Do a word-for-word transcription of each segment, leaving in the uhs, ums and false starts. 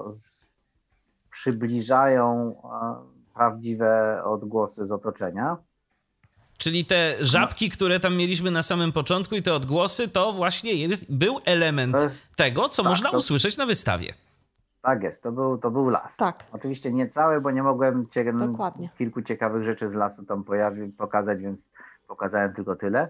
z, przybliżają prawdziwe odgłosy z otoczenia. Czyli te żabki, które tam mieliśmy na samym początku i te odgłosy, to właśnie jest, był element jest, tego, co tak, można to, usłyszeć na wystawie. Tak jest, to był, to był las. Tak. Oczywiście nie cały, bo nie mogłem cie, Dokładnie. kilku ciekawych rzeczy z lasu tam pojawi, pokazać, więc pokazałem tylko tyle.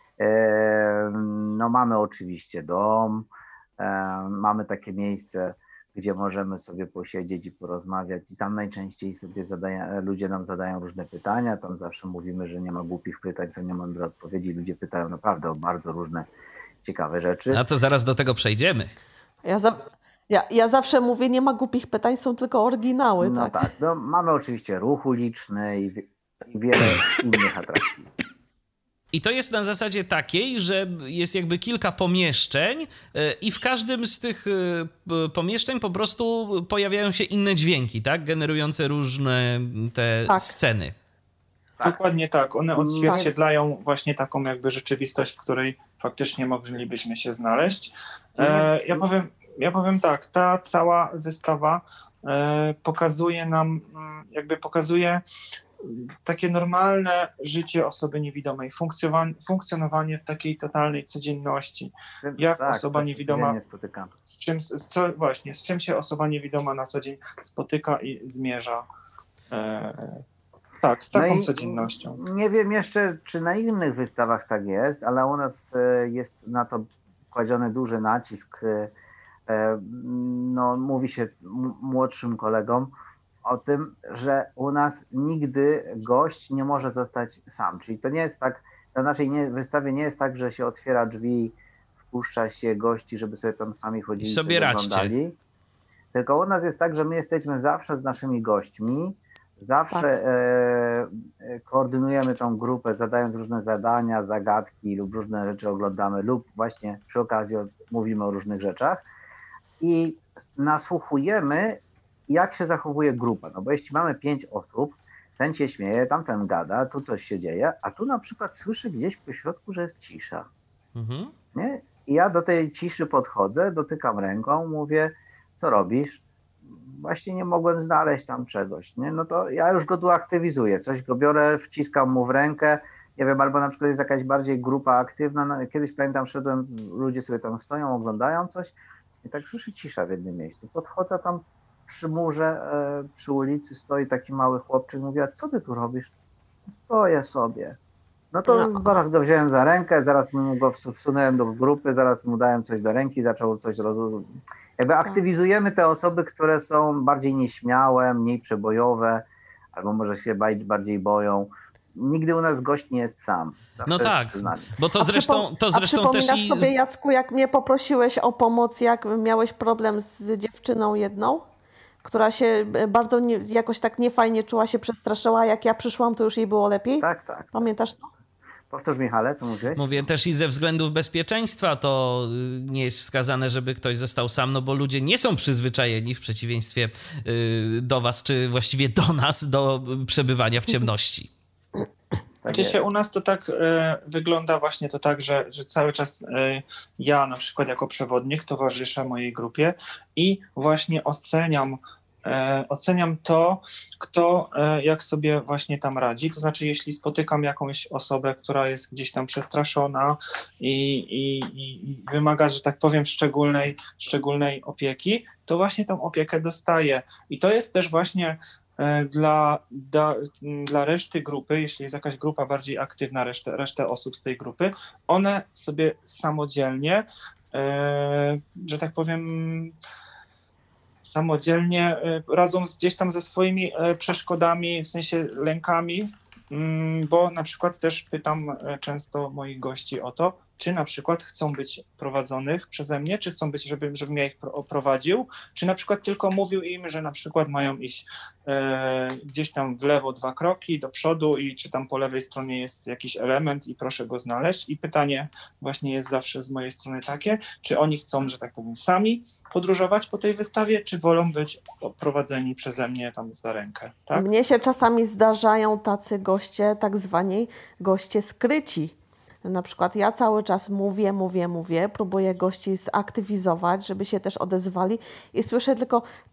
No mamy oczywiście dom, mamy takie miejsce, gdzie możemy sobie posiedzieć i porozmawiać i tam najczęściej sobie zadają, ludzie nam zadają różne pytania, tam zawsze mówimy, że nie ma głupich pytań, co nie mądre odpowiedzi, ludzie pytają naprawdę o bardzo różne ciekawe rzeczy. A to zaraz do tego przejdziemy. Ja, za, ja, ja zawsze mówię, nie ma głupich pytań, są tylko oryginały. No tak, tak no, mamy oczywiście ruch uliczny i, i wiele innych atrakcji. I to jest na zasadzie takiej, że jest jakby kilka pomieszczeń i w każdym z tych pomieszczeń po prostu pojawiają się inne dźwięki, tak? Generujące różne te tak. sceny. Tak. Dokładnie tak. One odzwierciedlają właśnie taką jakby rzeczywistość, w której faktycznie moglibyśmy się znaleźć. E, ja powiem, ja powiem tak, ta cała wystawa e, pokazuje nam, jakby pokazuje takie normalne życie osoby niewidomej, funkcjonowanie w takiej totalnej codzienności. Jak tak, osoba niewidoma, z czym, co, właśnie, z czym się osoba niewidoma na co dzień spotyka i zmierza. E, tak, z taką no codziennością. Nie wiem jeszcze, czy na innych wystawach tak jest, ale u nas jest na to kładziony duży nacisk. No, mówi się młodszym kolegom o tym, że u nas nigdy gość nie może zostać sam. Czyli to nie jest tak, na naszej nie, wystawie nie jest tak, że się otwiera drzwi, wpuszcza się gości, żeby sobie tam sami chodzili, i sobie oglądali. Tylko u nas jest tak, że my jesteśmy zawsze z naszymi gośćmi, zawsze tak. e, koordynujemy tą grupę, zadając różne zadania, zagadki lub różne rzeczy oglądamy lub właśnie przy okazji mówimy o różnych rzeczach i nasłuchujemy, jak się zachowuje grupa. No bo jeśli mamy pięć osób, ten się śmieje, tamten gada, tu coś się dzieje, a tu na przykład słyszę gdzieś po środku, że jest cisza. Mhm. Nie? I ja do tej ciszy podchodzę, dotykam ręką, mówię, co robisz? Właśnie nie mogłem znaleźć tam czegoś. Nie? No to ja już go tu aktywizuję, coś go biorę, wciskam mu w rękę, nie wiem, albo na przykład jest jakaś bardziej grupa aktywna. Kiedyś pamiętam, szedłem, ludzie sobie tam stoją, oglądają coś i tak słyszę cisza w jednym miejscu. Podchodzę tam przy murze, przy ulicy stoi taki mały chłopczyk, mówi, a co ty tu robisz? Stoję sobie. No to no. Zaraz go wziąłem za rękę, zaraz mu go wsunąłem do grupy, zaraz mu dałem coś do ręki, zaczął coś rozumieć. Jakby tak. Aktywizujemy te osoby, które są bardziej nieśmiałe, mniej przebojowe, albo może się bardziej boją. Nigdy u nas gość nie jest sam. No tak, bo to zresztą, to zresztą a też... i sobie, Jacku, jak mnie poprosiłeś o pomoc, jak miałeś problem z dziewczyną jedną, która się bardzo nie, jakoś tak niefajnie czuła, się przestraszyła, jak ja przyszłam, to już jej było lepiej? Tak, tak. Pamiętasz to? Powtórz, Michale, co mówiłeś? Mówię też i ze względów bezpieczeństwa to nie jest wskazane, żeby ktoś został sam, no bo ludzie nie są przyzwyczajeni w przeciwieństwie do was, czy właściwie do nas, do przebywania w ciemności. Znaczy się u nas to tak e, wygląda właśnie to tak, że, że cały czas e, ja na przykład jako przewodnik towarzyszę mojej grupie i właśnie oceniam E, oceniam to, kto e, jak sobie właśnie tam radzi. To znaczy, jeśli spotykam jakąś osobę, która jest gdzieś tam przestraszona i, i, i wymaga, że tak powiem, szczególnej, szczególnej opieki, to właśnie tą opiekę dostaję. I to jest też właśnie e, dla, da, dla reszty grupy, jeśli jest jakaś grupa bardziej aktywna, resztę, resztę osób z tej grupy, one sobie samodzielnie, e, że tak powiem, samodzielnie radzą gdzieś tam ze swoimi przeszkodami, w sensie lękami, bo na przykład też pytam często moich gości o to, czy na przykład chcą być prowadzonych przeze mnie, czy chcą być, żeby, żebym ja ich prowadził, czy na przykład tylko mówił im, że na przykład mają iść e, gdzieś tam w lewo dwa kroki do przodu i czy tam po lewej stronie jest jakiś element i proszę go znaleźć. I pytanie właśnie jest zawsze z mojej strony takie, czy oni chcą, że tak powiem, sami podróżować po tej wystawie, czy wolą być prowadzeni przeze mnie tam za rękę. Tak? Mnie się czasami zdarzają tacy goście, tak zwani goście skryci. Na przykład ja cały czas mówię, mówię, mówię, próbuję gości zaktywizować, żeby się też odezwali i słyszę tylko